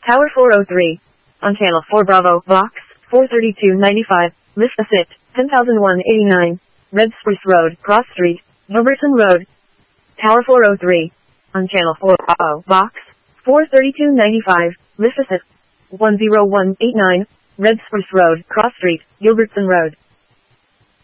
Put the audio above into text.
Tower 403. On Channel 4 Bravo, Box 43295, List Sit, 1000189. Red Spruce Road, Cross Street, Gilbertson Road. Tower 403. On Channel 4 Bravo, Box 43295, List Sit, 10189. Red Spruce Road, Cross Street, Gilbertson Road.